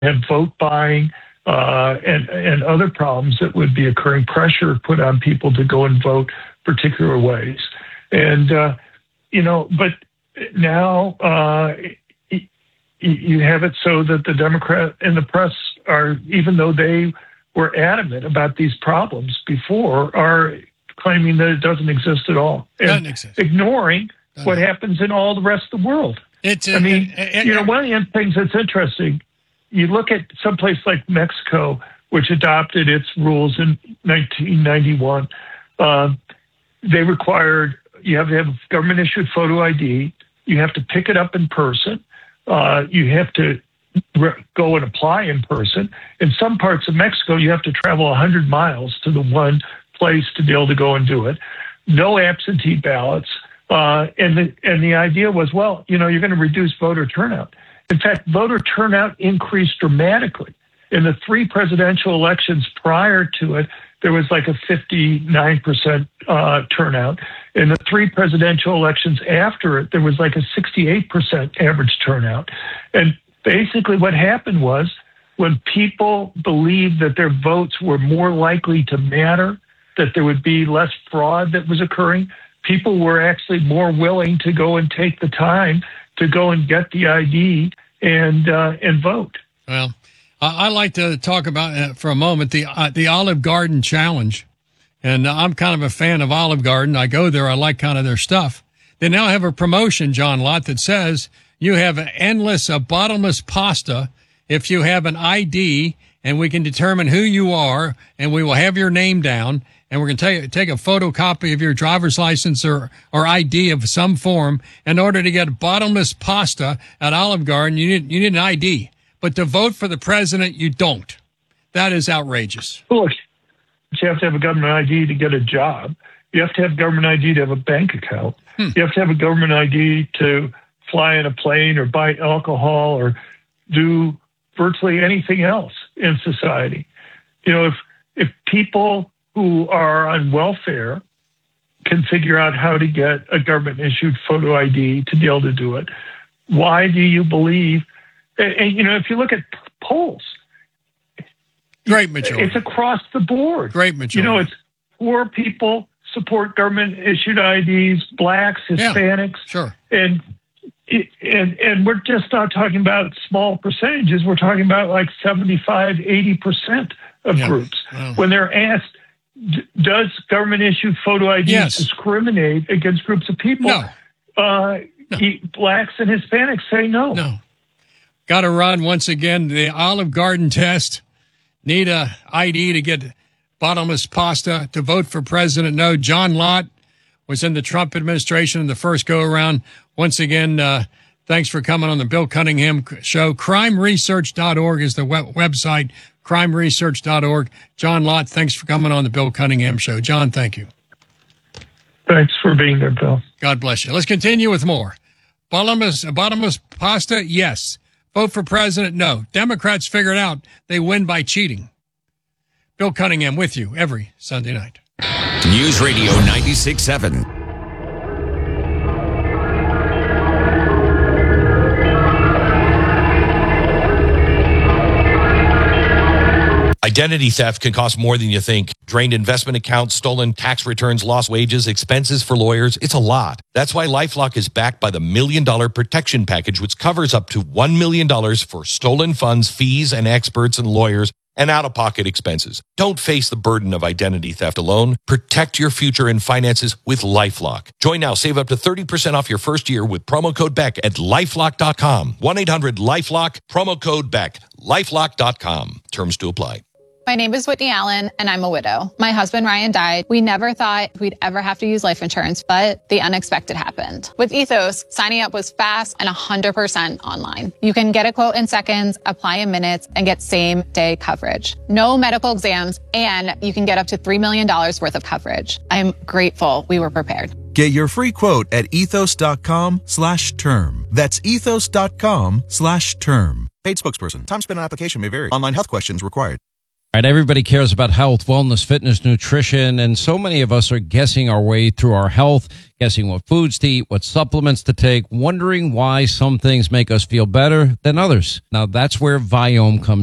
have vote buying and other problems that would be occurring, pressure put on people to go and vote particular ways. And, but now you have it so that the Democrat and the press are, even though they were adamant about these problems before, are claiming that it doesn't exist at all. And ignoring what happens in all the rest of the world. One of the things that's interesting, you look at someplace like Mexico, which adopted its rules in 1991. They required you have to have a government-issued photo ID. You have to pick it up in person. You have to go and apply in person. In some parts of Mexico, you have to travel 100 miles to the one place to be able to go and do it. No absentee ballots. And the idea was, well, you're going to reduce voter turnout. In fact, voter turnout increased dramatically. In the 3 presidential elections prior to it, there was like a 59% turnout. In the 3 presidential elections after it, there was like a 68% average turnout. And basically what happened was when people believed that their votes were more likely to matter, that there would be less fraud that was occurring, people were actually more willing to go and take the time to go and get the ID and vote. Well, I like to talk about for a moment the Olive Garden challenge, and I'm kind of a fan of Olive Garden. I go there. I like kind of their stuff. They now have a promotion, John Lott, that says you have a bottomless pasta if you have an ID, and we can determine who you are, and we will have your name down, and we're going to take a photocopy of your driver's license or ID of some form. In order to get bottomless pasta at Olive Garden, you need an ID. But to vote for the president, you don't. That is outrageous. Look, you have to have a government ID to get a job. You have to have government ID to have a bank account. You have to have a government ID to fly in a plane or buy alcohol or do virtually anything else in society. If people who are on welfare can figure out how to get a government-issued photo ID to be able to do it, why do you believe? And if you look at polls, great majority. It's across the board. Great majority. It's poor people support government-issued IDs, blacks, Hispanics, sure, and we're just not talking about small percentages. We're talking about like 75, 80% of groups. Wow. When they're asked, does government-issued photo IDs discriminate against groups of people? No. Blacks and Hispanics say no. No. Got to run once again the Olive Garden test. Need a ID to get bottomless pasta. To vote for president, no. John Lott was in the Trump administration in the first go-around. Once again, thanks for coming on the Bill Cunningham Show. CrimeResearch.org is the website, crimeresearch.org. John Lott, thanks for coming on the Bill Cunningham Show. John, thank you. Thanks for being there, Bill. God bless you. Let's continue with more. Bottomless pasta, yes. Vote for president, no. Democrats figured out they win by cheating. Bill Cunningham with you every Sunday night. News Radio 96.7. Identity theft can cost more than you think. Drained investment accounts, stolen tax returns, lost wages, expenses for lawyers. It's a lot. That's why LifeLock is backed by the $1 Million Protection Package, which covers up to $1 million for stolen funds, fees, and experts and lawyers, and out-of-pocket expenses. Don't face the burden of identity theft alone. Protect your future and finances with LifeLock. Join now. Save up to 30% off your first year with promo code BECK at LifeLock.com. 1-800-LifeLock, promo code BECK, LifeLock.com. Terms to apply. My name is Whitney Allen, and I'm a widow. My husband, Ryan, died. We never thought we'd ever have to use life insurance, but the unexpected happened. With Ethos, signing up was fast and 100% online. You can get a quote in seconds, apply in minutes, and get same-day coverage. No medical exams, and you can get up to $3 million worth of coverage. I'm grateful we were prepared. Get your free quote at ethos.com/term. That's ethos.com/term. Paid spokesperson. Time spent on application may vary. Online health questions required. Right, everybody cares about health, wellness, fitness, nutrition, and so many of us are guessing our way through our health, guessing what foods to eat, what supplements to take, wondering why some things make us feel better than others. Now, that's where Viome comes